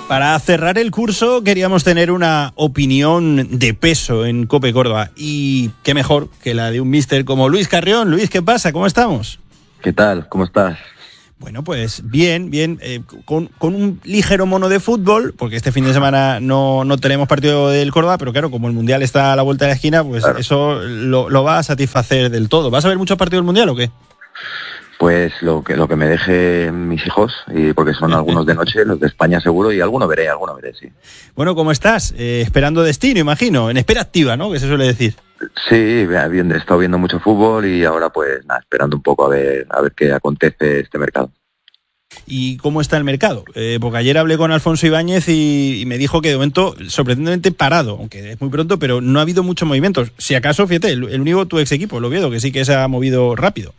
Para cerrar el curso queríamos tener una opinión de peso en COPE Córdoba y qué mejor que la de un míster como Luis Carrión. Luis, ¿qué pasa? ¿Cómo estamos? ¿Qué tal? ¿Cómo estás? Bueno, pues bien, con un ligero mono de fútbol, porque este fin de semana no tenemos partido del Córdoba, pero claro, como el Mundial está a la vuelta de la esquina, pues claro, eso lo va a satisfacer del todo. ¿Vas a ver muchos partidos del Mundial o qué? Pues lo que me dejen mis hijos, y porque son algunos de noche, los de España seguro, y alguno veré, sí. Bueno, ¿cómo estás? Esperando destino, imagino, en espera activa, ¿no? Que se suele decir. Sí, bien, he estado viendo mucho fútbol y ahora pues nada, esperando un poco a ver qué acontece este mercado. ¿Y cómo está el mercado? Porque ayer hablé con Alfonso Ibáñez y me dijo que de momento sorprendentemente parado, aunque es muy pronto, pero no ha habido muchos movimientos. Si acaso, fíjate, el único tu ex equipo, el Oviedo, que sí que se ha movido rápido.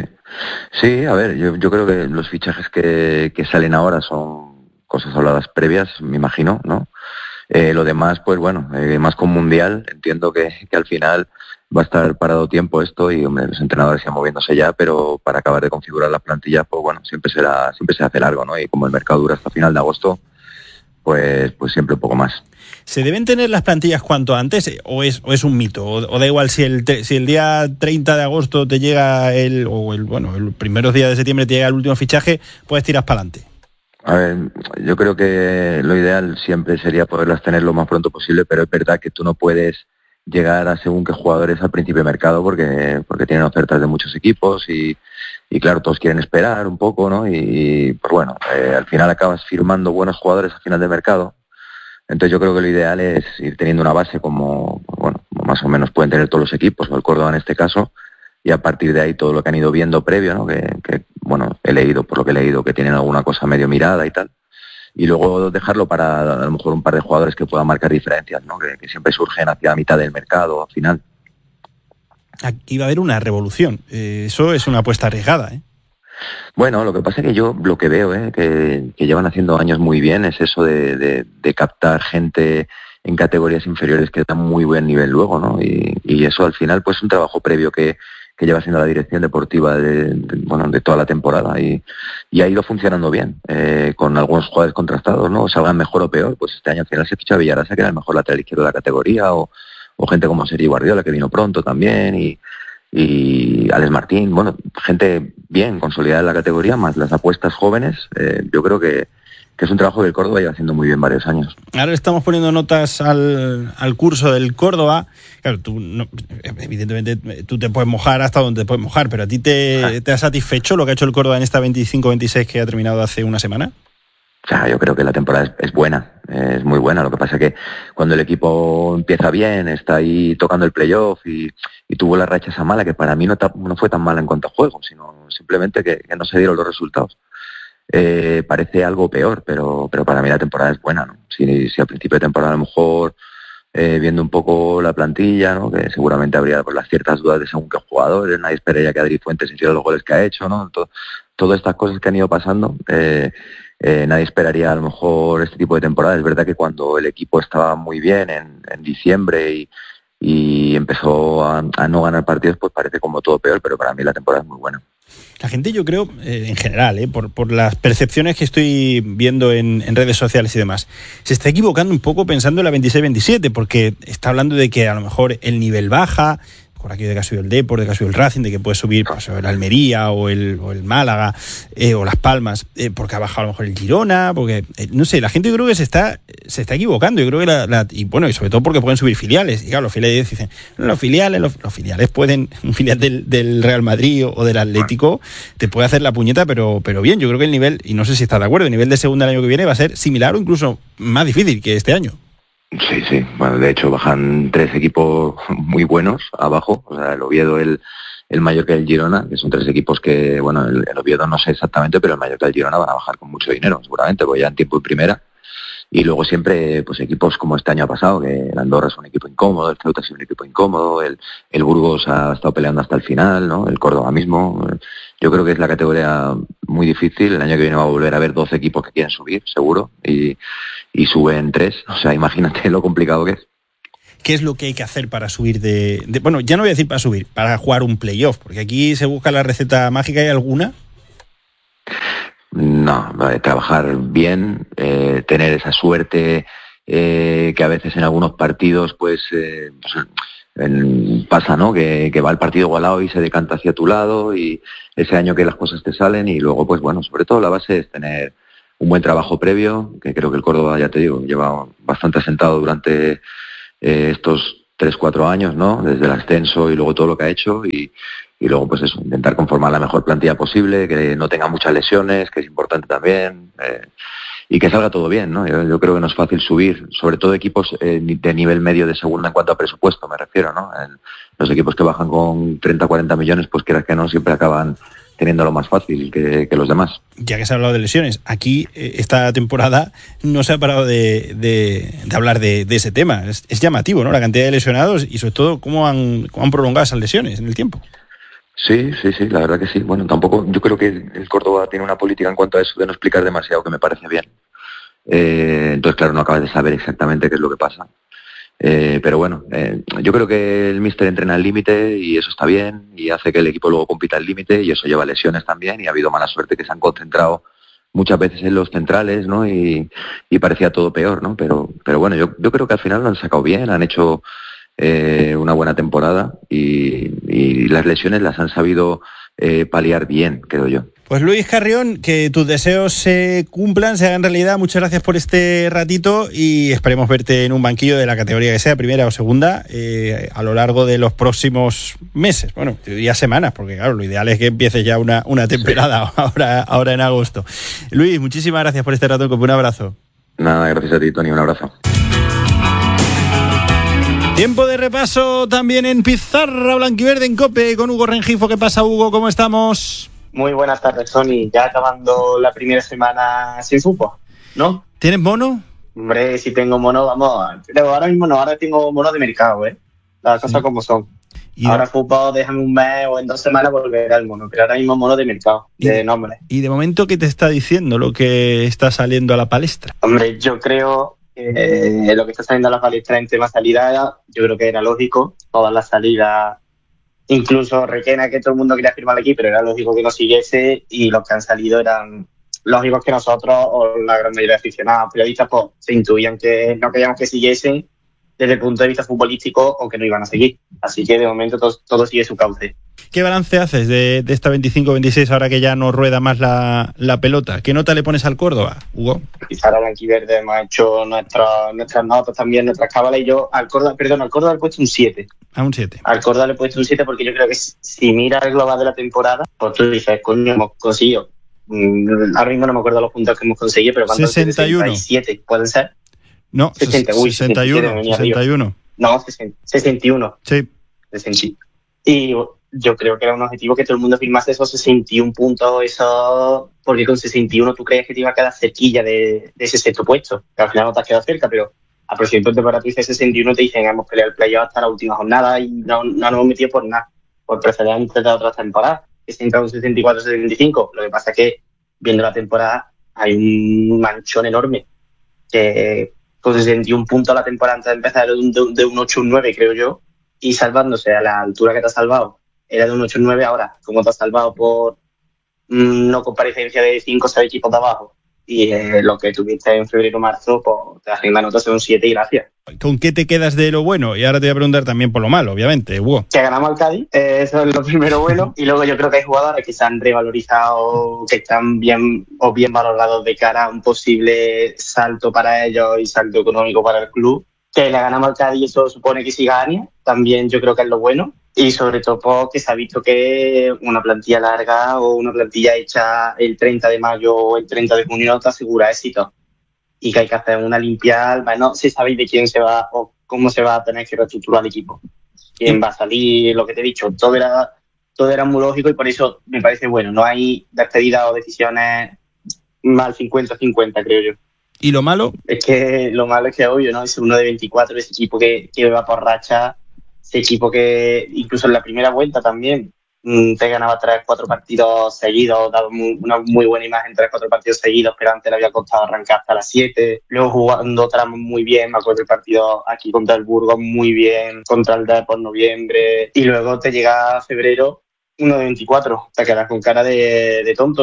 Sí, a ver, yo creo que los fichajes que salen ahora son cosas habladas previas, me imagino, ¿no? Lo demás, pues bueno, más con Mundial, entiendo que al final va a estar parado tiempo esto y hombre, los entrenadores siguen moviéndose ya, pero para acabar de configurar la plantilla, pues bueno, siempre se hace largo, ¿no? Y como el mercado dura hasta final de agosto, pues siempre un poco más. ¿Se deben tener las plantillas cuanto antes o es un mito? ¿O da igual si el día 30 de agosto te llega el primeros días de septiembre te llega el último fichaje, puedes tirar para adelante? A ver, yo creo que lo ideal siempre sería poderlas tener lo más pronto posible, pero es verdad que tú no puedes llegar a según qué jugadores al principio de mercado porque tienen ofertas de muchos equipos y claro, todos quieren esperar un poco, ¿no? Y pues bueno, al final acabas firmando buenos jugadores al final de mercado. Entonces yo creo que lo ideal es ir teniendo una base como, bueno, más o menos pueden tener todos los equipos, o el Córdoba en este caso, y a partir de ahí todo lo que han ido viendo previo, ¿no? Que bueno, por lo que he leído, que tienen alguna cosa medio mirada y tal. Y luego dejarlo para a lo mejor un par de jugadores que puedan marcar diferencias, ¿no? Que siempre surgen hacia la mitad del mercado, al final. Aquí va a haber una revolución. Eso es una apuesta arriesgada, ¿eh? Bueno, lo que pasa es que yo lo que veo, que llevan haciendo años muy bien, es eso de captar gente en categorías inferiores que dan muy buen nivel luego, ¿no? Y eso al final pues es un trabajo previo que lleva siendo la dirección deportiva de toda la temporada y ha ido funcionando bien, con algunos jugadores contrastados, ¿no? Salgan mejor o peor, pues este año al final se ficha a Villarasa, que era el mejor lateral izquierdo de la categoría, o gente como Sergi Guardiola, que vino pronto también, y Alex Martín, bueno, gente bien consolidada en la categoría, más las apuestas jóvenes, yo creo que es un trabajo que el Córdoba lleva haciendo muy bien varios años. Ahora estamos poniendo notas al curso del Córdoba. Claro, evidentemente tú te puedes mojar hasta donde te puedes mojar, pero ¿a ti te ha satisfecho lo que ha hecho el Córdoba en esta 25-26 que ha terminado hace una semana? O sea, yo creo que la temporada es buena, es muy buena. Lo que pasa es que cuando el equipo empieza bien, está ahí tocando el playoff y tuvo la racha esa mala, que para mí no fue tan mala en cuanto a juego, sino simplemente que no se dieron los resultados. Parece algo peor, pero para mí la temporada es buena, ¿no? Si al principio de temporada a lo mejor viendo un poco la plantilla, ¿no? Que seguramente habría pues, las ciertas dudas de según qué jugadores, nadie esperaría que Adri Fuentes hiciera los goles que ha hecho, ¿no? Todas estas cosas que han ido pasando, nadie esperaría a lo mejor este tipo de temporada. Es verdad que cuando el equipo estaba muy bien en diciembre y empezó a no ganar partidos, pues parece como todo peor, pero para mí la temporada es muy buena. La gente, yo creo, en general, por las percepciones que estoy viendo en redes sociales y demás, se está equivocando un poco pensando en la 26-27, porque está hablando de que a lo mejor el nivel baja, por aquí de que ha subido el Depor, de que ha subido el Racing, de que puede subir pues, el Almería o el Málaga o Las Palmas, porque ha bajado a lo mejor el Girona, porque, no sé, la gente yo creo que se está equivocando. Yo creo que y sobre todo porque pueden subir filiales. Y claro, los filiales dicen, los filiales pueden, un filial del Real Madrid o del Atlético te puede hacer la puñeta, pero bien, yo creo que el nivel, y no sé si estás de acuerdo, el nivel de segunda el año que viene va a ser similar o incluso más difícil que este año. Sí. Bueno, de hecho bajan 3 equipos muy buenos abajo, o sea, el Oviedo, el Mallorca y el Girona, que son 3 equipos que, bueno, el Oviedo no sé exactamente, pero el Mallorca y el Girona van a bajar con mucho dinero, seguramente, porque ya en tiempo en primera. Y luego siempre, pues equipos como este año ha pasado, que el Andorra es un equipo incómodo, el Ceuta es un equipo incómodo, el Burgos ha estado peleando hasta el final, ¿no? El Córdoba mismo. Yo creo que es la categoría muy difícil. El año que viene va a volver a haber 12 equipos que quieren subir, seguro, y suben 3. O sea, imagínate lo complicado que es. ¿Qué es lo que hay que hacer para subir bueno, ya no voy a decir para subir, para jugar un playoff? Porque aquí se busca la receta mágica. ¿Hay alguna? No, trabajar bien, tener esa suerte que a veces en algunos partidos pues pasa, ¿no? Que va el partido igualado y se decanta hacia tu lado, y ese año que las cosas te salen, y luego pues bueno, sobre todo la base es tener un buen trabajo previo, que creo que el Córdoba, ya te digo, lleva bastante asentado durante estos 3-4 años, ¿no? Desde el ascenso y luego todo lo que ha hecho, y luego pues eso, intentar conformar la mejor plantilla posible, que no tenga muchas lesiones, que es importante también, y que salga todo bien, ¿no? Yo creo que no es fácil subir, sobre todo equipos de nivel medio de segunda en cuanto a presupuesto, me refiero, ¿no? Los equipos que bajan con 30-40 millones, pues quieras que no, siempre acaban teniéndolo más fácil que los demás. Ya que se ha hablado de lesiones, aquí esta temporada no se ha parado de hablar de ese tema. Es llamativo, ¿no? La cantidad de lesionados y sobre todo cómo han prolongado esas lesiones en el tiempo. Sí, la verdad que sí. Bueno, tampoco, yo creo que el Córdoba tiene una política en cuanto a eso de no explicar demasiado, que me parece bien. Entonces, claro, no acabas de saber exactamente qué es lo que pasa. Pero bueno, yo creo que el míster entrena al límite y eso está bien, y hace que el equipo luego compita al límite, y eso lleva lesiones también, y ha habido mala suerte que se han concentrado muchas veces en los centrales, ¿no? Y parecía todo peor, ¿no? Pero bueno, yo creo que al final lo han sacado bien, han hecho una buena temporada, y las lesiones las han sabido paliar bien, creo yo. Pues Luis Carrión, que tus deseos se cumplan, se hagan realidad. Muchas gracias por este ratito y esperemos verte en un banquillo de la categoría que sea, primera o segunda, a lo largo de los próximos meses. Bueno, te diría semanas, porque claro, lo ideal es que empieces ya una temporada ahora en agosto. Luis, muchísimas gracias por este rato. Un abrazo. Nada, gracias a ti, Tony. Un abrazo. Tiempo de repaso también en Pizarra Blanquiverde en COPE con Hugo Rengifo. ¿Qué pasa, Hugo? ¿Cómo estamos? Muy buenas tardes, Tony. Ya acabando la primera semana sin fútbol, ¿no? ¿Tienes mono? Hombre, si tengo mono, vamos. Pero ahora mismo no, ahora tengo mono de mercado, Las cosas como son. Ahora fútbol, déjame un mes o en 2 semanas volverá el mono. Pero ahora mismo mono de mercado, de nombre. ¿Y de momento qué te está diciendo lo que está saliendo a la palestra? Hombre, yo creo que lo que está saliendo a la palestra en tema salida, yo creo que era lógico. Todas las salidas, incluso Requena, que todo el mundo quería firmar aquí, pero era lógico que no siguiese, y los que han salido eran lógicos que nosotros, o la gran mayoría de aficionados, periodistas, pues se intuían que no queríamos que siguiesen desde el punto de vista futbolístico, o que no iban a seguir. Así que de momento todo sigue su cauce. ¿Qué balance haces de esta 25-26 ahora que ya no rueda más la pelota? ¿Qué nota le pones al Córdoba, Hugo? Pizarra Blanquiverde hemos hecho nuestras notas también, nuestras cábalas, y yo al Córdoba le he puesto un 7. Un 7. Al Córdoba le he puesto un 7 porque yo creo que si miras el global de la temporada, pues tú dices, coño, hemos conseguido. Ahora mismo no me acuerdo los puntos que hemos conseguido, pero ¿cuántos? 61. 67, ¿pueden ser? No, 61. No, 61. Sí. 60. Y yo creo que era un objetivo que todo el mundo firmase esos 61 puntos, porque con 61 tú crees que te iba a quedar cerquilla de ese sexto puesto, que al final no te has quedado cerca, pero a principio de temporada tú dices 61, te dicen hemos peleado el playoff hasta la última jornada y no nos hemos metido por nada, por precedentes de otras temporadas, que se entra un 64-75. Lo que pasa es que, viendo la temporada, hay un manchón enorme, que con 61 puntos la temporada antes de empezar de un 8-9, creo yo, y salvándose a la altura que te has salvado era de un 8-9, ahora como te has salvado por no comparecencia de 5 o 6 equipos de abajo, y lo que tuviste en febrero-marzo, pues te hacen la nota de un 7 y gracias. ¿Con qué te quedas de lo bueno? Y ahora te voy a preguntar también por lo malo, obviamente, Hugo. Que ganamos al Cádiz, eso es lo primero bueno, y luego yo creo que hay jugadores que se han revalorizado, que están bien valorados de cara a un posible salto para ellos y salto económico para el club. Que le ganamos al Cádiz, eso supone que siga Ania, también yo creo que es lo bueno, y sobre todo porque se ha visto que una plantilla larga o una plantilla hecha el 30 de mayo o el 30 de junio no te asegura éxito, y que hay que hacer una limpieza. No sé si sabéis de quién se va o cómo se va a tener que reestructurar el equipo, quién va a salir, lo que te he dicho, todo era muy lógico, y por eso me parece bueno, no hay despedidas o decisiones mal 50-50, creo yo. ¿Y lo malo? Es que lo malo es que, obvio, ¿no? Es uno de 24, ese equipo que va por racha, ese equipo que incluso en la primera vuelta también te ganaba 3-4 partidos seguidos, daba una muy buena imagen, 3-4 partidos seguidos, pero antes le había costado arrancar hasta las 7, luego jugando tramos muy bien, me acuerdo el partido aquí contra el Burgos muy bien, contra el Depor noviembre, y luego te llega febrero, uno de 24, te quedas con cara de tonto, ¿no?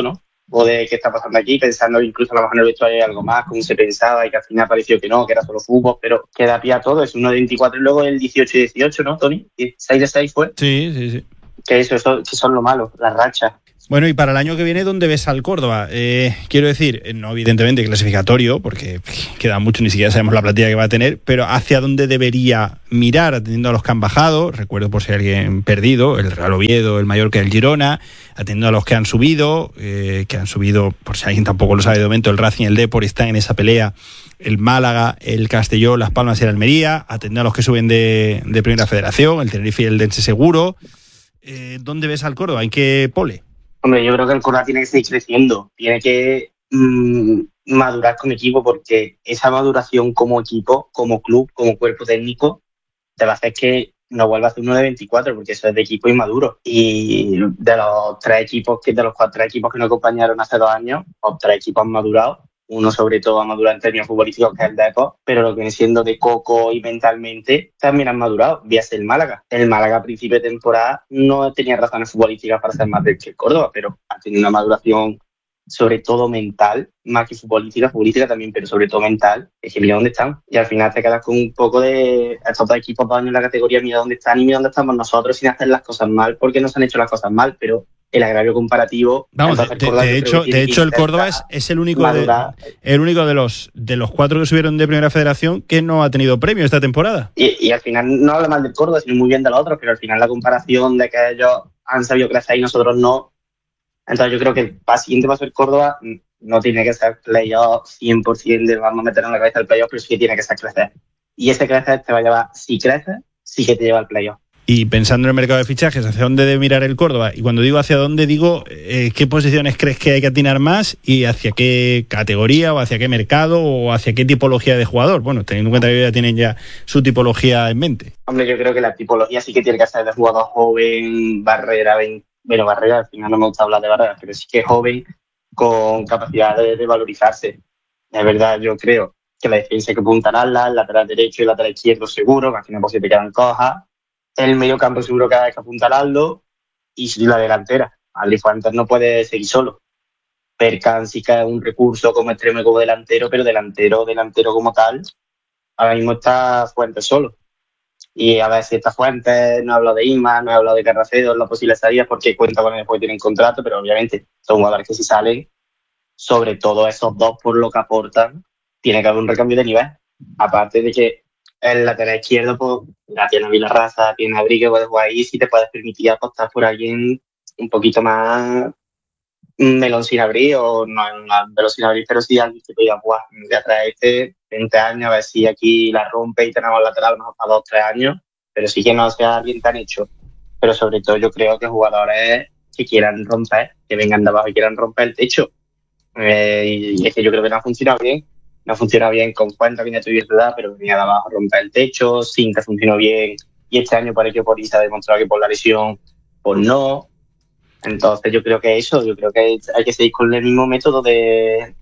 o de qué está pasando aquí, pensando incluso a lo mejor en el vestuario hay algo más, como se pensaba, y que al final pareció que no, que era solo fútbol, pero que da pie a todo, es 1-24 y luego el 18-18, ¿no, Tony? 6-6 fue. Sí. Que eso que son lo malo, las rachas. Bueno, y para el año que viene, ¿dónde ves al Córdoba? Quiero decir, no evidentemente clasificatorio, porque queda mucho, ni siquiera sabemos la plantilla que va a tener, pero ¿hacia dónde debería mirar, atendiendo a los que han bajado? Recuerdo, por si hay alguien perdido, el Real Oviedo, el Mallorca, el Girona, atendiendo a los que han subido, por si alguien tampoco lo sabe de momento, el Racing, el Depor están en esa pelea, el Málaga, el Castellón, Las Palmas y el Almería, atendiendo a los que suben de Primera Federación, el Tenerife y el Dense seguro. ¿Dónde ves al Córdoba? ¿En qué pole? Hombre, yo creo que el Córdoba tiene que seguir creciendo, tiene que madurar como equipo, porque esa maduración como equipo, como club, como cuerpo técnico, te va a hacer que no vuelva a ser uno de 24, porque eso es de equipo inmaduro. Y de los 4 equipos que nos acompañaron hace 2 años, los 3 equipos han madurado. Uno sobre todo ha madurado en términos futbolísticos, que es el Depor, pero lo que viene siendo de coco y mentalmente también han madurado. Víase el Málaga. El Málaga a principio de temporada no tenía razones futbolísticas para ser más del que el Córdoba, pero ha tenido una maduración sobre todo mental, más que futbolística también, pero sobre todo mental. Es que mira dónde están. Y al final te quedas con un poco de estos 2 equipos 2 años en la categoría, mira dónde están y mira dónde estamos nosotros sin hacer las cosas mal, porque no se han hecho las cosas mal, pero el agravio comparativo. Vamos, de hecho el Córdoba es el único de los 4 que subieron de Primera Federación que no ha tenido premio esta temporada. Y al final no habla mal del Córdoba, sino muy bien de los otros, pero al final la comparación de que ellos han sabido crecer y nosotros no. Entonces yo creo que el siguiente paso del Córdoba no tiene que ser playoff 100% de vamos a meter en la cabeza el playoff, pero sí que tiene que ser crecer. Y ese crecer te va a llevar, si creces, sí que te lleva al playoff. Y pensando en el mercado de fichajes, ¿hacia dónde debe mirar el Córdoba? Y cuando digo hacia dónde, digo qué posiciones crees que hay que atinar más y hacia qué categoría o hacia qué mercado o hacia qué tipología de jugador. Bueno, teniendo en cuenta que ya tienen ya su tipología en mente. Hombre, yo creo que la tipología sí que tiene que ser de jugador joven, Barrera, Barrera, al final no me gusta hablar de Barrera, pero sí que es joven con capacidad de valorizarse. De verdad, yo creo que la defensa hay que apuntarla, el lateral derecho y el lateral izquierdo seguro, que al final pues si te quedan cojas. El medio campo seguro que hay que apuntalarlo, y la delantera. Adri Fuentes no puede seguir solo. Perkan sí que es un recurso como extremo y como delantero, pero delantero como tal, ahora mismo está Fuentes solo. Y a ver si esta Fuentes, no he hablado de Isma, no he hablado de Carracedo, en las posibles salidas, porque cuenta con él después tienen contrato, pero obviamente son jugadores que si salen, sobre todo esos 2 por lo que aportan, tiene que haber un recambio de nivel. Aparte de que el lateral izquierdo, pues, la tiene Vilarraza, tiene Abri, que puedes jugar ahí, si te puedes permitir apostar por alguien un poquito más melón sin abrir, o no melón sin abrir, pero sí alguien que pueda jugar de atrás 20 años, a ver si aquí la rompe y tenemos lateral mejor para 2-3 años, pero sí que no sea alguien tan hecho. Pero sobre todo yo creo que jugadores que quieran romper, que vengan de abajo y quieran romper el techo. Y es que yo creo que no ha funcionado bien. No funciona bien con Fuentes, viene a tu edad, pero venía de abajo a romper el techo. Sin que funcionó bien. Y este año parece que por Isa ha demostrado que por la lesión, pues no. Entonces yo creo que yo creo que hay que seguir con el mismo método de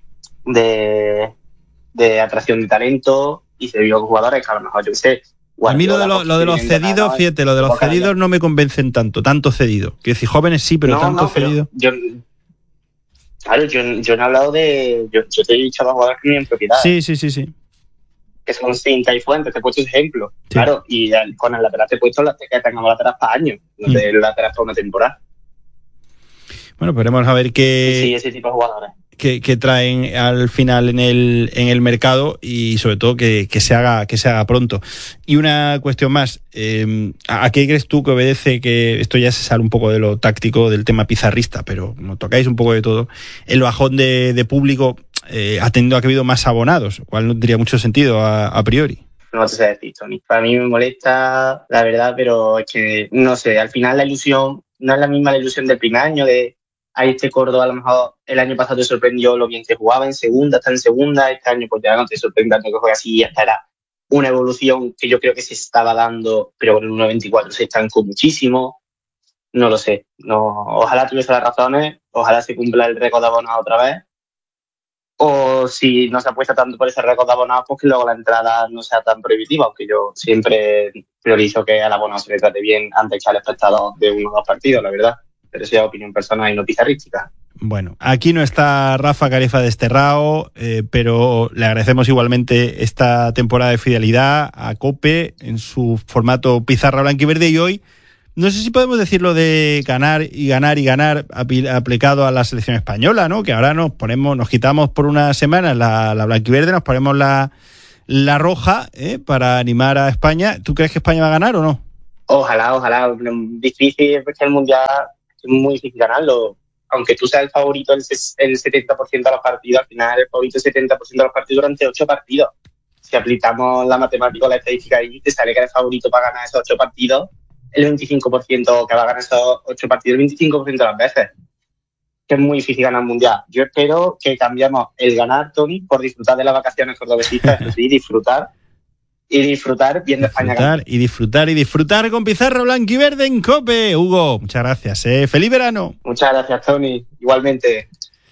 atracción de talento, y se vio jugadores que a lo mejor, yo qué sé. A mí lo de los cedidos, fíjate, lo de los cedidos no me convencen tanto cedido. Que decir, jóvenes sí, pero tanto cedido. Claro, yo no he hablado de... Yo te he dicho a los jugadores que tienen propiedad. Sí. Que son Cinta y Fuentes, te he puesto ese ejemplo. Sí. Claro, y con el lateral te he puesto que tengamos lateral para años, no te lateral para una temporada. Bueno, veremos a ver qué... Sí, ese tipo de jugadores. Que traen al final en el mercado, y sobre todo que se haga pronto. Y una cuestión más, ¿a qué crees tú que obedece, que esto ya se sale un poco de lo táctico del tema pizarrista, pero como tocáis un poco de todo, el bajón de público atendiendo a que ha habido más abonados, cual no tendría mucho sentido a priori? No te sé decir, Tony. Para mí me molesta, la verdad, pero es que, no sé, al final la ilusión no es la misma la ilusión del primer año de... A este Córdoba a lo mejor el año pasado te sorprendió lo bien que jugaba en segunda, está en segunda, este año pues ya no te sorprende que juegue así, y hasta era una evolución que yo creo que se estaba dando, pero con el 1.24 se estancó muchísimo, no lo sé, ojalá tuviese las razones, ojalá se cumpla el récord de abonados otra vez, o si no se apuesta tanto por ese récord de abonados, pues que luego la entrada no sea tan prohibitiva, aunque yo siempre priorizo que al abonado se le trate bien antes que al espectador de 1 o 2 partidos, la verdad. Pero esa es opinión personal y no pizarrística. Bueno, aquí no está Rafa Calefa desterrado, pero le agradecemos igualmente esta temporada de fidelidad a COPE en su formato pizarra blanquiverde, y hoy no sé si podemos decirlo de ganar y ganar y ganar aplicado a la selección española, ¿no? Que ahora nos quitamos por una semana la blanquiverde, nos ponemos la roja, para animar a España. ¿Tú crees que España va a ganar o no? Ojalá. Difícil, porque el Mundial es muy difícil ganarlo. Aunque tú seas el favorito el 70% de los partidos, al final el favorito el 70% de los partidos durante 8 partidos. Si aplicamos la matemática o la estadística ahí, te sale que eres favorito para ganar esos 8 partidos, el 25% que va a ganar esos 8 partidos, el 25% de las veces. Que es muy difícil ganar el Mundial. Yo espero que cambiemos el ganar, Tony, por disfrutar de las vacaciones cordobesistas, eso sí, disfrutar viendo España ganar. Y disfrutar con pizarra blanquiverde en COPE. Hugo, muchas gracias. Feliz verano. Muchas gracias, Tony. Igualmente.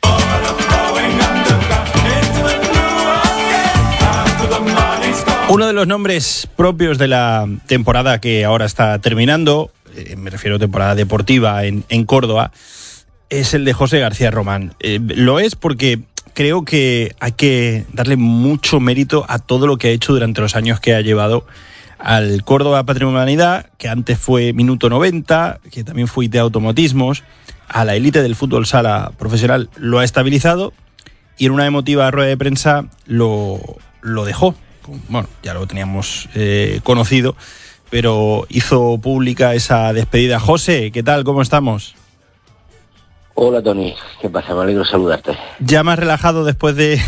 Uno de los nombres propios de la temporada que ahora está terminando, me refiero a temporada deportiva en Córdoba, es el de José García Román. Lo es porque creo que hay que darle mucho mérito a todo lo que ha hecho durante los años que ha llevado al Córdoba Patrimonio de la Humanidad, que antes fue Minuto 90, que también fue IT Automotismos, a la élite del fútbol sala profesional lo ha estabilizado, y en una emotiva rueda de prensa lo dejó. Bueno, ya lo teníamos conocido, pero hizo pública esa despedida. José, ¿qué tal? ¿Cómo estamos? Hola, Tony, ¿qué pasa? Me alegro saludarte. Ya más relajado después de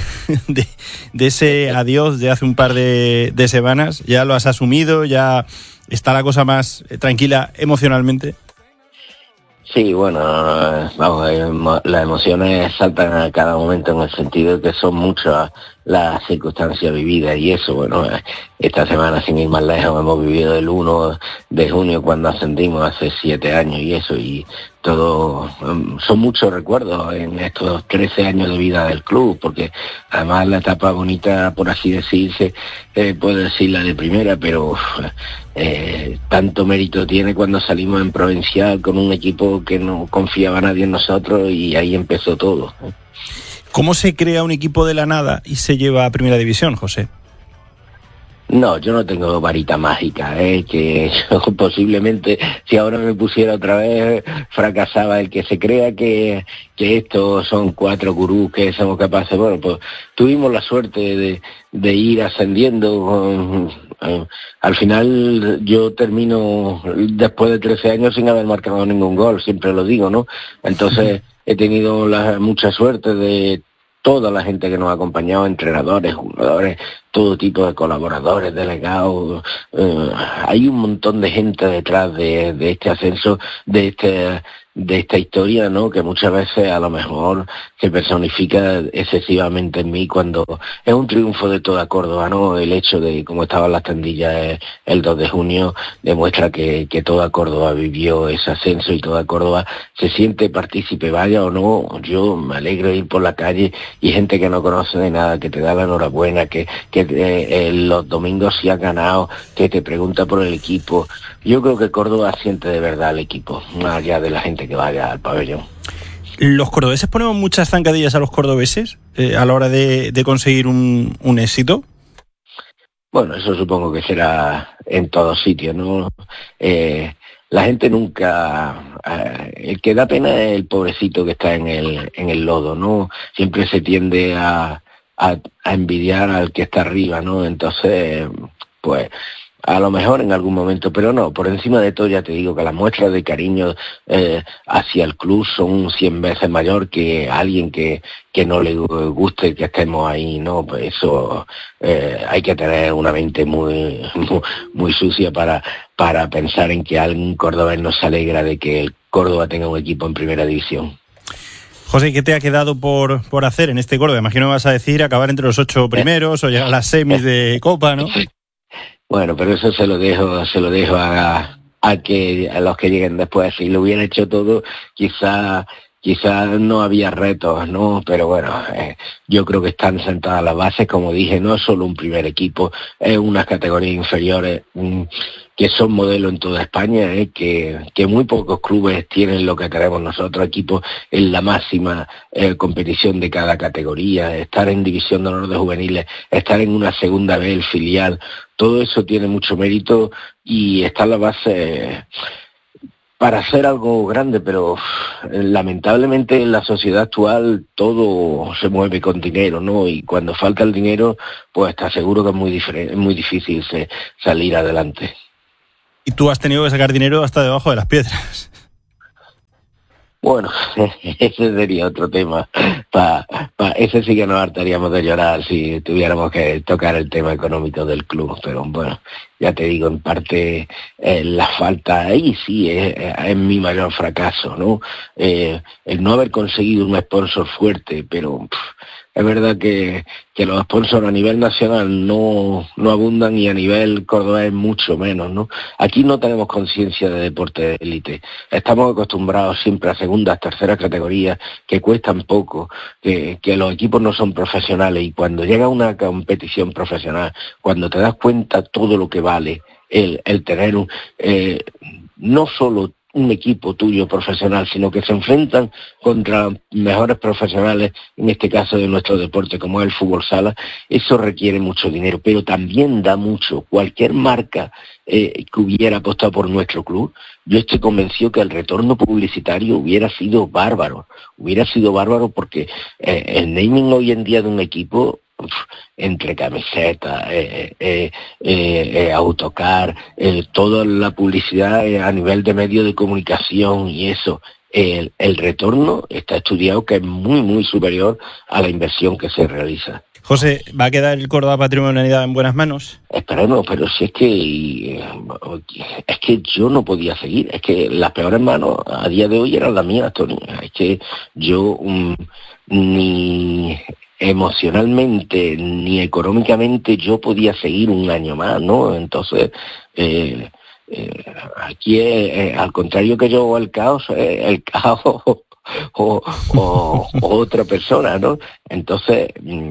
ese adiós de hace un par de semanas. ¿Ya lo has asumido? ¿Ya está la cosa más tranquila emocionalmente? Sí, bueno, vamos, las emociones saltan a cada momento, en el sentido de que son muchas las circunstancias vividas, y eso, bueno, esta semana, sin ir más lejos, hemos vivido el 1 de junio cuando ascendimos hace 7 años, y eso, y todo, son muchos recuerdos en estos 13 años de vida del club, porque además la etapa bonita, por así decirse, puedo decir la de primera, pero tanto mérito tiene cuando salimos en provincial con un equipo que no confiaba nadie en nosotros, y ahí empezó todo. ¿Cómo se crea un equipo de la nada y se lleva a Primera División, José? No, yo no tengo varita mágica, que yo posiblemente, si ahora me pusiera otra vez, fracasaba. El que se crea que estos son 4 gurús que somos capaces. Bueno, pues tuvimos la suerte de ir ascendiendo. Al final yo termino después de 13 años sin haber marcado ningún gol, siempre lo digo, ¿no? Entonces he tenido mucha suerte de toda la gente que nos ha acompañado, entrenadores, jugadores, todo tipo de colaboradores, delegados. Hay un montón de gente detrás de este ascenso, de esta historia, ¿no? Que muchas veces a lo mejor se personifica excesivamente en mí, cuando es un triunfo de toda Córdoba, ¿no? El hecho de cómo estaban las tandillas el 2 de junio demuestra que toda Córdoba vivió ese ascenso, y toda Córdoba se siente partícipe, vaya o no. Yo me alegro de ir por la calle y gente que no conoce de nada, que te da la enhorabuena, que los domingos si has ganado, que te pregunta por el equipo. Yo creo que Córdoba siente de verdad al equipo, más allá de la gente que vaya al pabellón. ¿Los cordobeses ponemos muchas zancadillas a los cordobeses a la hora de conseguir un éxito? Bueno, eso supongo que será en todos sitios, ¿no? La gente nunca... el que da pena es el pobrecito que está en el lodo, ¿no? Siempre se tiende a envidiar al que está arriba, ¿no? Entonces, pues... a lo mejor en algún momento, pero no, por encima de todo ya te digo que las muestras de cariño hacia el club son 100 veces mayor que alguien que no le guste que estemos ahí, ¿no? Pues eso, hay que tener una mente muy sucia para pensar en que algún cordobés no se alegra de que el Córdoba tenga un equipo en Primera División. José, ¿qué te ha quedado por hacer en este Córdoba? Imagino que vas a decir acabar entre los 8 primeros o llegar a las semis de Copa, ¿no? Bueno, pero eso se lo dejo a los que lleguen después. Si lo hubiera hecho todo, quizá quizás no había retos, ¿no? Pero bueno, yo creo que están sentadas las bases, como dije, no es solo un primer equipo, es unas categorías inferiores que son modelo en toda España, que muy pocos clubes tienen lo que tenemos nosotros, equipos en la máxima competición de cada categoría, estar en División de Honor de Juveniles, estar en una segunda B, el filial, todo eso tiene mucho mérito y está en la base para hacer algo grande, pero lamentablemente en la sociedad actual todo se mueve con dinero, ¿no? Y cuando falta el dinero, pues está seguro que es muy difícil salir adelante. Y tú has tenido que sacar dinero hasta debajo de las piedras. Bueno, ese sería otro tema. Ese sí que nos hartaríamos de llorar si tuviéramos que tocar el tema económico del club. Pero bueno, ya te digo, en parte la falta ahí sí es mi mayor fracaso, ¿no? El no haber conseguido un sponsor fuerte, pero es verdad que los sponsors a nivel nacional no abundan y a nivel cordobés mucho menos, ¿no? Aquí no tenemos conciencia de deporte de élite. Estamos acostumbrados siempre a segundas, terceras categorías que cuestan poco, que los equipos no son profesionales y cuando llega una competición profesional, cuando te das cuenta todo lo que vale el tener no solo un equipo tuyo profesional, sino que se enfrentan contra mejores profesionales, en este caso de nuestro deporte, como es el fútbol sala, eso requiere mucho dinero, pero también da mucho. Cualquier marca que hubiera apostado por nuestro club, yo estoy convencido que el retorno publicitario hubiera sido bárbaro porque el naming hoy en día de un equipo, entre camisetas, autocar, toda la publicidad a nivel de medios de comunicación y eso, el retorno está estudiado que es muy, muy superior a la inversión que se realiza. José, ¿va a quedar el Córdoba Patrimonio de la Humanidad en buenas manos? Esperemos, pero si es que yo no podía seguir, es que las peores manos a día de hoy eran las mías, Tony. Es que yo ni emocionalmente ni económicamente yo podía seguir un año más, ¿no? Entonces, aquí al contrario que yo el caos o otra persona, ¿no? Entonces,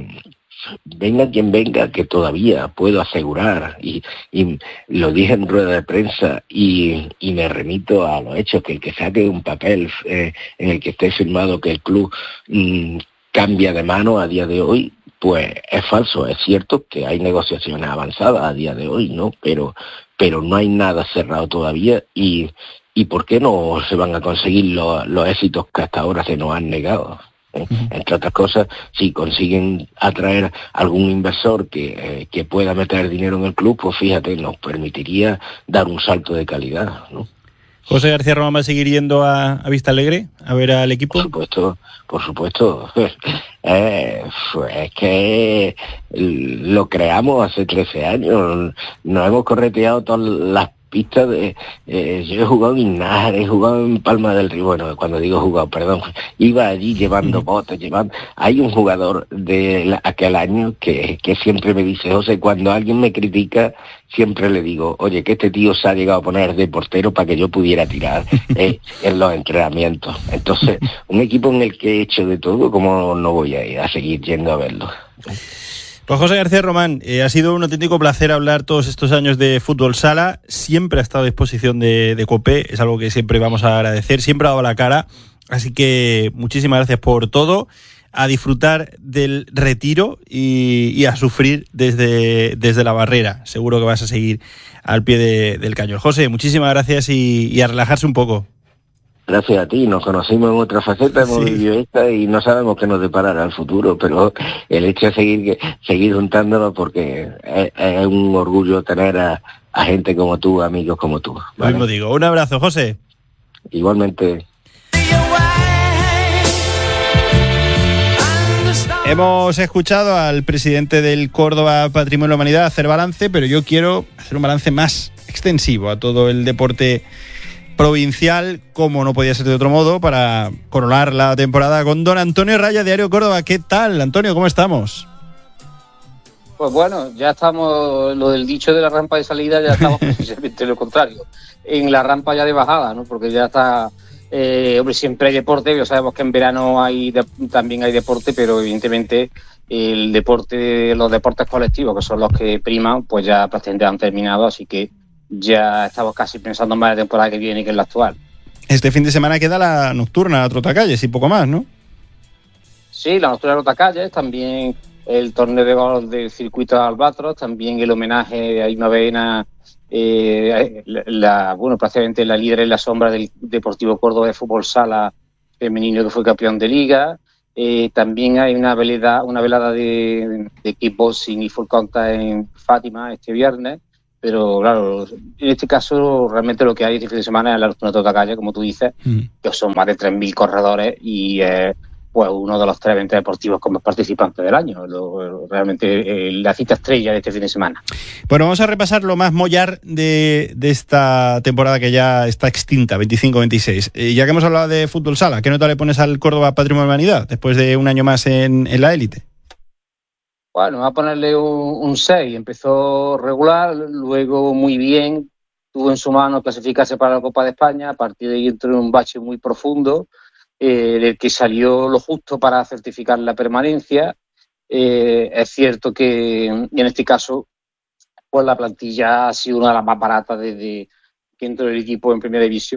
venga quien venga, que todavía puedo asegurar, y lo dije en rueda de prensa, y me remito a los hechos, que el que saque un papel en el que esté firmado que el club cambia de mano a día de hoy, pues es falso. Es cierto que hay negociaciones avanzadas a día de hoy, ¿no? Pero no hay nada cerrado todavía y ¿por qué no se van a conseguir los éxitos que hasta ahora se nos han negado? Entre otras cosas, si consiguen atraer algún inversor que pueda meter dinero en el club, pues fíjate, nos permitiría dar un salto de calidad, ¿no? ¿José García Román va a seguir yendo a Vista Alegre a ver al equipo? Por supuesto. Es que lo creamos hace 13 años. Nos hemos correteado todas las pistas de... yo he jugado en Ignar, he jugado en Palma del Río. Bueno, cuando digo jugado, perdón, iba allí llevando botes, Hay un jugador de aquel año que siempre me dice, José, cuando alguien me critica, siempre le digo, oye, que este tío se ha llegado a poner de portero para que yo pudiera tirar en los entrenamientos. Entonces, un equipo en el que he hecho de todo, ¿cómo no voy a ir a seguir yendo a verlo? Pues José García Román, ha sido un auténtico placer hablar todos estos años de fútbol sala. Siempre ha estado a disposición de COPE, es algo que siempre vamos a agradecer, siempre ha dado la cara. Así que muchísimas gracias por todo, a disfrutar del retiro y a sufrir desde la barrera. Seguro que vas a seguir al pie del cañón. José, muchísimas gracias y a relajarse un poco. Gracias a ti, nos conocimos en otra faceta, hemos vivido esta y no sabemos qué nos deparará el futuro, pero el hecho de seguir juntándonos, porque es un orgullo tener a gente como tú, amigos como tú, ¿vale? Lo mismo digo. Un abrazo, José. Igualmente. Hemos escuchado al presidente del Córdoba Patrimonio de la Humanidad hacer balance, pero yo quiero hacer un balance más extensivo a todo el deporte provincial, como no podía ser de otro modo, para coronar la temporada con don Antonio Raya, Diario Córdoba. ¿Qué tal, Antonio? ¿Cómo estamos? Pues bueno, ya estamos, lo del dicho de la rampa de salida, ya estamos precisamente lo contrario, en la rampa ya de bajada, ¿no? Porque ya está Hombre, siempre hay deporte, ya sabemos que en verano también hay deporte, pero evidentemente el deporte, los deportes colectivos, que son los que priman, pues ya prácticamente han terminado, así que ya estamos casi pensando más en la temporada que viene que en la actual. Este fin de semana queda la nocturna, Trotacalles y poco más, ¿no? Sí, la nocturna de Trotacalles, también el torneo de golf del circuito de Albatros, también el homenaje a Irma Baena, prácticamente la líder en la sombra del Deportivo Córdoba de fútbol sala femenino que fue campeón de liga. También hay una velada de kickboxing y full contact en Fátima este viernes, pero claro, en este caso realmente lo que hay este fin de semana es la nocturna de Trotacalles, como tú dices, que son más de 3.000 corredores y pues uno de los 3 eventos deportivos como participantes del año, realmente la cita estrella de este fin de semana. Bueno, vamos a repasar lo más mollar de esta temporada que ya está extinta, 25-26. Ya que hemos hablado de fútbol sala, ¿qué nota le pones al Córdoba Patrimonio de la Humanidad después de un año más en la élite? Bueno, va a ponerle un 6. Empezó regular, luego muy bien, tuvo en su mano clasificarse para la Copa de España, a partir de ahí entró en un bache muy profundo, del que salió lo justo para certificar la permanencia. Es cierto que en este caso pues la plantilla ha sido una de las más baratas desde que entró el equipo en primera división.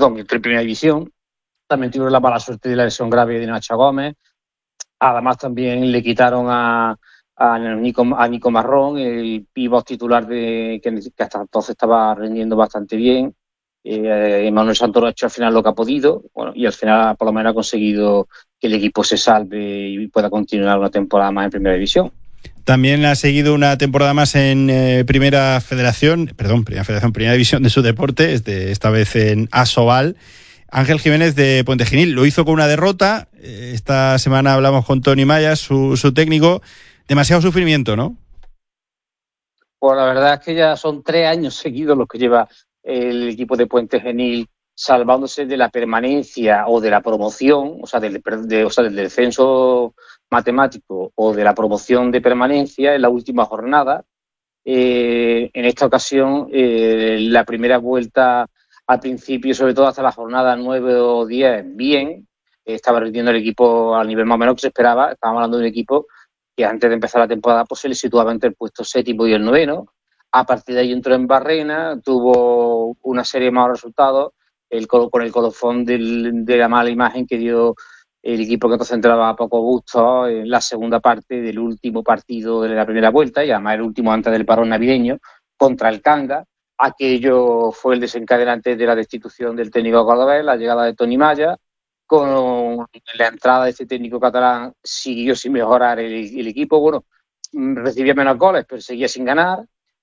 También tuvieron la mala suerte de la lesión grave de Nacha Gómez. Además también le quitaron a Nico Marrón, el pívot titular que hasta entonces estaba rendiendo bastante bien. Manuel Santoro ha hecho al final lo que ha podido, bueno, y al final por lo menos ha conseguido que el equipo se salve y pueda continuar una temporada más en primera división. También ha seguido una temporada más en Primera División de su deporte, esta vez en Asobal. Ángel Jiménez de Puente Genil lo hizo con una derrota. Esta semana hablamos con Tony Mayas, su técnico. Demasiado sufrimiento, ¿no? Pues la verdad es que ya son 3 años seguidos los que lleva el equipo de Puente Genil salvándose de la permanencia o de la promoción, o sea, del descenso matemático o de la promoción de permanencia en la última jornada. En esta ocasión, la primera vuelta al principio, sobre todo hasta la jornada 9 o 10, bien, estaba rindiendo el equipo al nivel más o menos que se esperaba. Estábamos hablando de un equipo que antes de empezar la temporada pues se le situaba entre el puesto 7º y el 9º. A partir de ahí entró en barrena, tuvo una serie de malos resultados, con el colofón de la mala imagen que dio el equipo que entonces entraba a poco gusto en la segunda parte del último partido de la primera vuelta, y además el último antes del parón navideño, contra el Cangas. Aquello fue el desencadenante de la destitución del técnico cordobés, la llegada de Tony Mayas. Con la entrada de este técnico catalán siguió sin mejorar el equipo. Bueno, recibía menos goles, pero seguía sin ganar.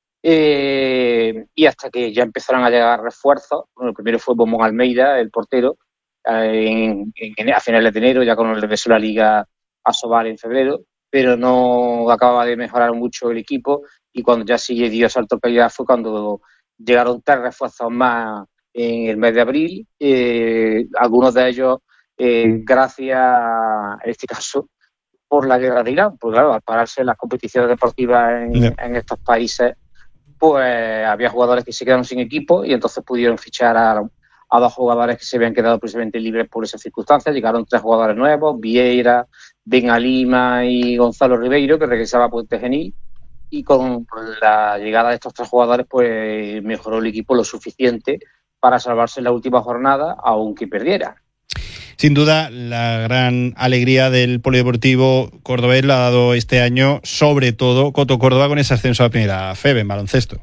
Y hasta que ya empezaron a llegar refuerzos. Bueno, el primero fue Bomón Almeida, el portero, a finales de enero, ya con el regreso de la Liga Asobal en febrero, pero no acababa de mejorar mucho el equipo, y cuando ya sí dio salto de calidad fue cuando llegaron 3 refuerzos más en el mes de abril, algunos de ellos gracias, en este caso, por la guerra de Irán, pues claro, al pararse las competiciones deportivas en estos países, pues había jugadores que se quedaron sin equipo y entonces pudieron fichar a 2 jugadores que se habían quedado precisamente libres por esas circunstancias. Llegaron 3 jugadores nuevos, Vieira, Benja Lima y Gonzalo Ribeiro, que regresaba a Puente Genil, y con la llegada de estos 3 jugadores pues mejoró el equipo lo suficiente para salvarse en la última jornada, aunque perdiera. Sin duda, la gran alegría del polideportivo cordobés la ha dado este año, sobre todo Coto Córdoba, con ese ascenso a la primera FEB en baloncesto.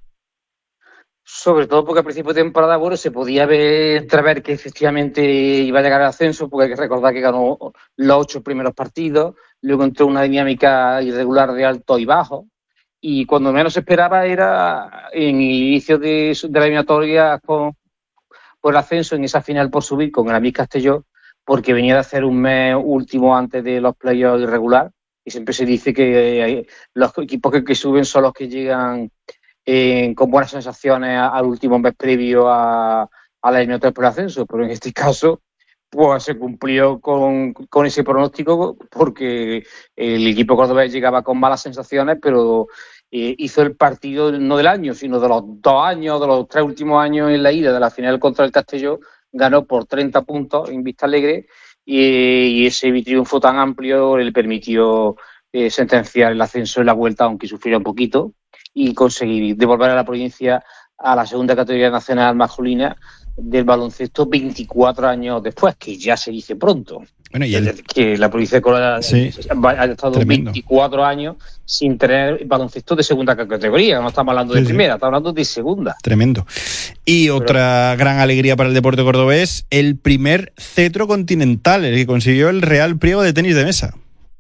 Sobre todo porque al principio de temporada, bueno, se podía entrever que efectivamente iba a llegar al ascenso, porque hay que recordar que ganó los 8 primeros partidos, luego entró una dinámica irregular de alto y bajo, y cuando menos se esperaba era en el inicio de la eliminatoria por el ascenso, en esa final por subir con el Amis Castelló, porque venía de hacer un mes último antes de los playoffs irregular, y siempre se dice que los equipos que suben son los que llegan con buenas sensaciones al último mes previo a la eliminatoria por el ascenso, pero en este caso pues se cumplió con ese pronóstico, porque el equipo cordobés llegaba con malas sensaciones, pero hizo el partido no del año, sino de los 2 años, de los 3 últimos años en la ida de la final contra el Castelló, ganó por 30 puntos en Vista Alegre y ese triunfo tan amplio le permitió sentenciar el ascenso en la vuelta, aunque sufriera un poquito, y conseguir devolver a la provincia a la segunda categoría nacional masculina del baloncesto 24 años después, que ya se dice pronto. Bueno, que la provincia de Córdoba haya estado tremendo. 24 años sin tener baloncesto de segunda categoría. No estamos hablando de primera, estamos hablando de segunda. Tremendo. Y otra gran alegría para el deporte cordobés, el primer cetro continental, el que consiguió el Real Priego de tenis de mesa.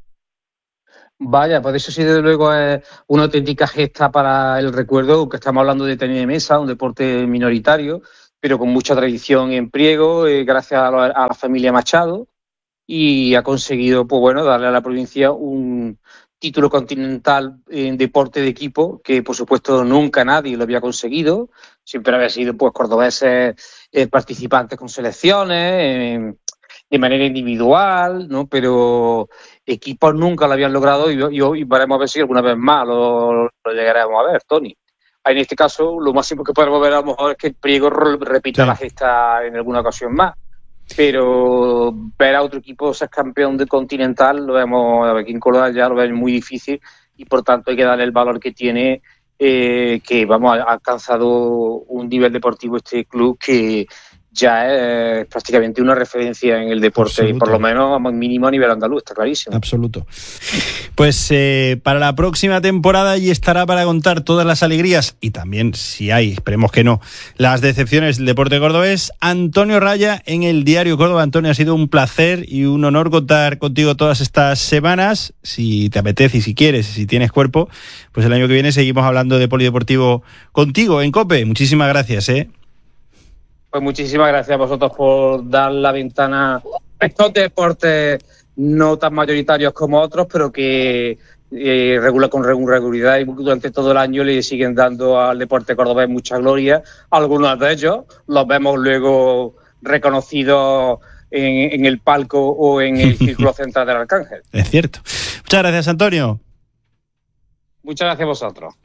Vaya, pues eso sí, desde luego es una auténtica gesta para el recuerdo, que estamos hablando de tenis de mesa, un deporte minoritario, pero con mucha tradición en Priego, gracias a la familia Machado, y ha conseguido, pues bueno, darle a la provincia un título continental en deporte de equipo que, por supuesto, nunca nadie lo había conseguido. Siempre había sido, pues, cordobeses participantes con selecciones, de manera individual, ¿no? Pero equipos nunca lo habían logrado y veremos a ver si alguna vez más lo llegaremos a ver, Tony. En este caso, lo máximo que podemos ver a lo mejor es que el Priego repita la gesta en alguna ocasión más. Pero ver a otro equipo ser campeón de continental lo vemos aquí en Córdoba, ya lo vemos muy difícil y por tanto hay que darle el valor que tiene, que vamos, ha alcanzado un nivel deportivo este club que ya es prácticamente una referencia en el deporte. Absoluto. Y por lo menos mínimo a nivel andaluz, está clarísimo. Absoluto. Pues para la próxima temporada allí estará para contar todas las alegrías y también, si hay, esperemos que no, las decepciones del deporte cordobés. Antonio Raya en el Diario Córdoba. Antonio, ha sido un placer y un honor contar contigo todas estas semanas. Si te apetece y si quieres, si tienes cuerpo, pues el año que viene seguimos hablando de polideportivo contigo en COPE. Muchísimas gracias, Pues muchísimas gracias a vosotros por dar la ventana a estos deportes no tan mayoritarios como otros, pero que con regularidad y durante todo el año le siguen dando al deporte cordobés mucha gloria. Algunos de ellos los vemos luego reconocidos en el palco o en el círculo central del Arcángel. Es cierto. Muchas gracias, Antonio. Muchas gracias a vosotros.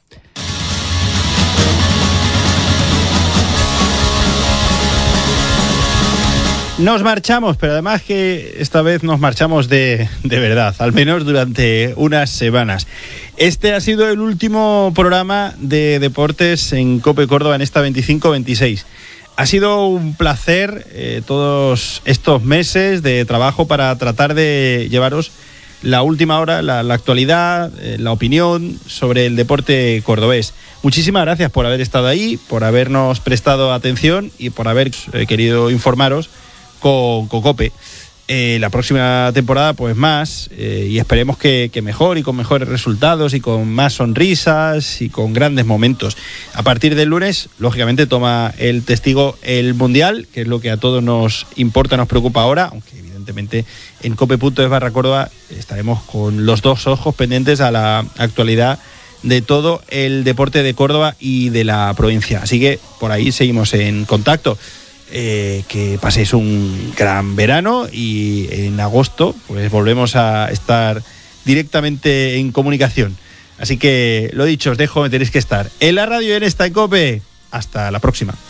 Nos marchamos, pero además que esta vez nos marchamos de verdad, al menos durante unas semanas. Este ha sido el último programa de deportes en COPE Córdoba en esta 25-26. Ha sido un placer todos estos meses de trabajo para tratar de llevaros la última hora, la actualidad, la opinión sobre el deporte cordobés. Muchísimas gracias por haber estado ahí, por habernos prestado atención y por haber querido informaros con COPE. La próxima temporada pues más y esperemos que mejor y con mejores resultados y con más sonrisas y con grandes momentos. A partir del lunes, lógicamente, toma el testigo el Mundial, que es lo que a todos nos importa, nos preocupa ahora, aunque evidentemente en cope.es/Córdoba estaremos con los dos ojos pendientes a la actualidad de todo el deporte de Córdoba y de la provincia. Así que por ahí seguimos en contacto. Que paséis un gran verano y en agosto pues volvemos a estar directamente en comunicación. Así que lo dicho, os dejo, me tenéis que estar en la radio, en esta COPE. Hasta la próxima.